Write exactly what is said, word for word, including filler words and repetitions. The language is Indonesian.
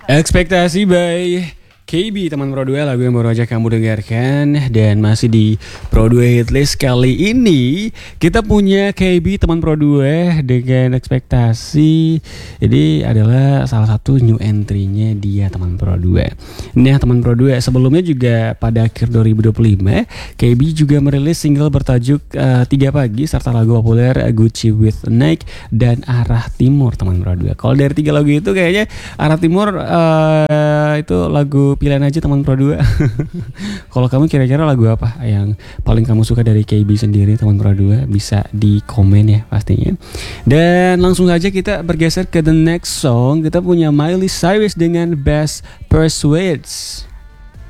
Ekspektasi by K B, teman Pro dua, lagu yang baru aja kamu dengarkan. Dan masih di Pro dua Hitlist kali ini kita punya K B, teman Pro dua dengan ekspektasi. Jadi adalah salah satu new entry-nya dia, teman Pro dua. Nah, teman Pro dua, sebelumnya juga pada akhir dua ribu dua puluh lima K B juga merilis single bertajuk uh, Tiga Pagi serta lagu populer Gucci with Nike dan Arah Timur, teman Pro dua. Kalau dari tiga lagu itu kayaknya Arah Timur uh, itu lagu pilihan aja, teman Pro dua. Kalau kamu kira-kira lagu apa yang paling kamu suka dari K B sendiri, teman Pro dua? Bisa di komen ya pastinya. Dan langsung aja kita bergeser ke the next song. Kita punya Miley Cyrus dengan Best Persuades.